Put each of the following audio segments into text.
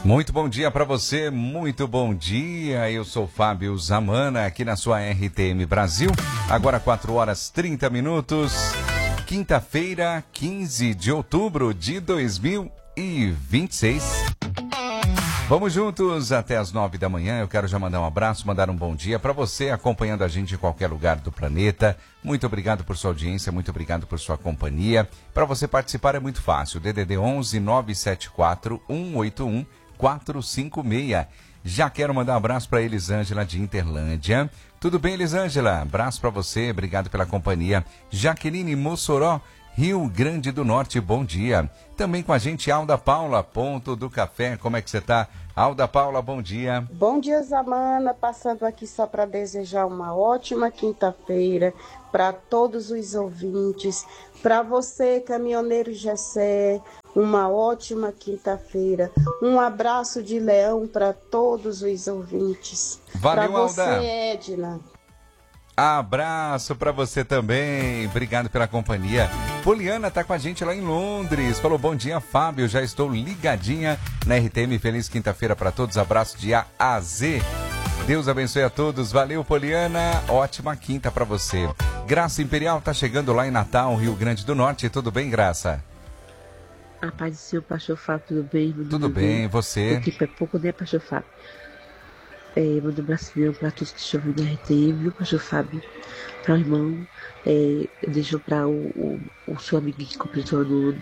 Muito bom dia para você, muito bom dia. Eu sou Fábio Zamana, aqui na sua RTM Brasil. Agora 4 horas 30 minutos. Quinta-feira, 15 de outubro de 2026. Vamos juntos até as 9 da manhã. Eu quero já mandar um abraço, mandar um bom dia para você acompanhando a gente em qualquer lugar do planeta. Muito obrigado por sua audiência, muito obrigado por sua companhia. Para você participar é muito fácil. DDD 11 974 181 456. Já quero mandar um abraço para Elisângela de Interlândia. Tudo bem, Elisângela? Abraço para você, obrigado pela companhia. Jaqueline Mossoró, Rio Grande do Norte, bom dia. Também com a gente, Alda Paula, Ponto do Café. Como é que você tá? Alda Paula, bom dia. Bom dia, Zamana. Passando aqui só para desejar uma ótima quinta-feira para todos os ouvintes. Para você, caminhoneiro Gessé, uma ótima quinta-feira. Um abraço de leão para todos os ouvintes. Valeu, pra você, Alda. Edna. Abraço para você também, obrigado pela companhia. Poliana tá com a gente lá em Londres, falou bom dia, Fábio, já estou ligadinha na RTM, feliz quinta-feira para todos, abraço de A a Z. Deus abençoe a todos, valeu Poliana, ótima quinta para você. Graça Imperial tá chegando lá em Natal, Rio Grande do Norte, tudo bem, Graça? A paz do Senhor, pastor Fábio, tudo bem? Tudo bem, você? Aqui é pouco, né, pastor Fábio? Mando um abraço para todos que estão ouvindo a RTM, viu, pastor Fábio? Para o irmão, eu deixo para o seu amigo que completou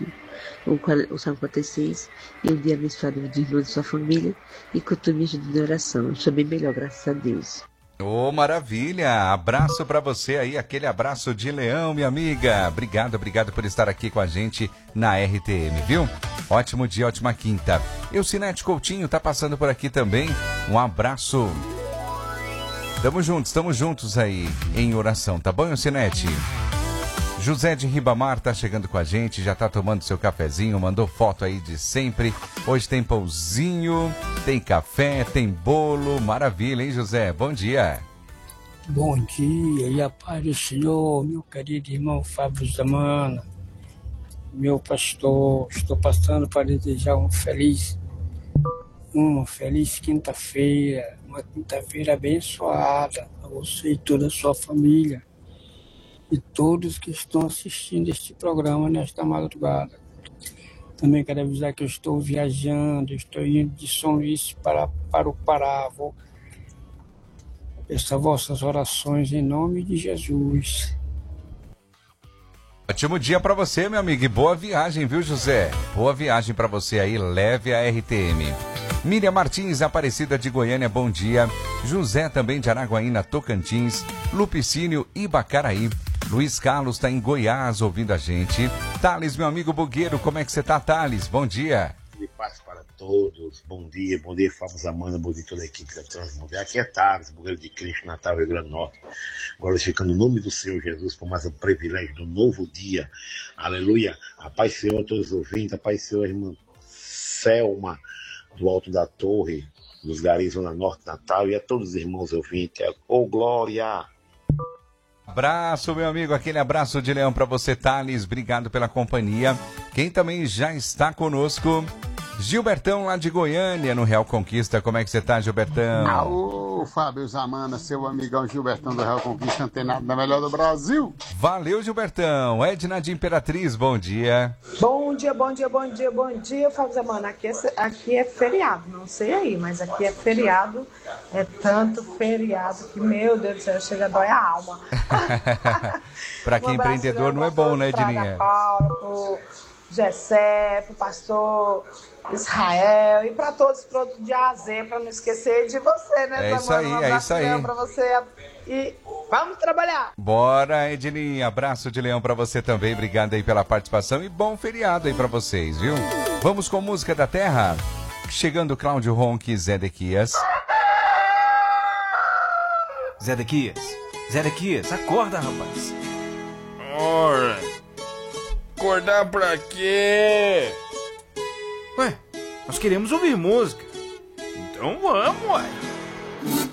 o Salmo 46, e um dia abençoado do irmão de sua família, e continue me ajudando na oração. Eu estou bem melhor, graças a Deus. Ô, maravilha! Abraço pra você aí, aquele abraço de leão, minha amiga. Obrigado por estar aqui com a gente na RTM, viu? Ótimo dia, ótima quinta. Eucinete Coutinho tá passando por aqui também. Um abraço. Estamos juntos aí em oração, tá bom, Eucinete? José de Ribamar tá chegando com a gente, já tá tomando seu cafezinho, mandou foto aí de sempre. Hoje tem pãozinho, tem café, tem bolo, maravilha, hein, José? Bom dia. Bom dia e a paz do Senhor, meu querido irmão Fábio Zamana, meu pastor. Estou passando para desejar uma feliz quinta-feira, uma quinta-feira abençoada a você e toda a sua família. E todos que estão assistindo este programa nesta madrugada. Também quero avisar que eu estou viajando, estou indo de São Luís para o Pará. Vou peço vossas orações em nome de Jesus. Ótimo dia para você, meu amigo, e boa viagem, viu, José? Boa viagem para você aí, leve a RTM. Miriam Martins, Aparecida de Goiânia, bom dia. José também de Araguaína, Tocantins. Lupicínio, Ibacaraí. Luiz Carlos está em Goiás ouvindo a gente. Thales, meu amigo bugueiro, como é que você tá, Thales? Bom dia. De paz para todos. Bom dia, Fábio Zamana, bom dia toda a equipe da Transmundial. Aqui é Thales, bugueiro de Cristo, Natal, Rio Grande do Norte. Glorificando o nome do Senhor Jesus por mais um privilégio do novo dia. Aleluia. A paz do Senhor a todos os ouvintes, a paz do Senhor, irmã Selma, do Alto da Torre, dos Garis, Zona Norte, Natal, e a todos os irmãos ouvintes. Ô, glória! Abraço, meu amigo, aquele abraço de leão para você, Thales, obrigado pela companhia. Quem também já está conosco, Gilbertão lá de Goiânia, no Real Conquista. Como é que você tá, Gilbertão? Alô, Fábio Zamana, seu amigão Gilbertão do Real Conquista, antenado da melhor do Brasil. Valeu, Gilbertão. Edna de Imperatriz, bom dia. Bom dia, Fábio Zamana. Aqui é feriado, não sei aí, mas aqui é feriado. É tanto feriado que, meu Deus do céu, chega a dói a alma. Para quem empreendedor não é bom, né, Edninha? Pro Gessé, pro pastor Israel e para todos os produtos de AZ, para não esquecer de você, né, É isso aí, é isso aí. Para você e vamos trabalhar. Bora, Edninha, abraço de leão para você também, obrigado aí pela participação e bom feriado aí para vocês, viu? Vamos com música da terra, chegando Cláudio Ronque, Zedequias. Zedequias, acorda, rapaz. Ora, acordar pra quê? Ué, nós queremos ouvir música. Então vamos, ué.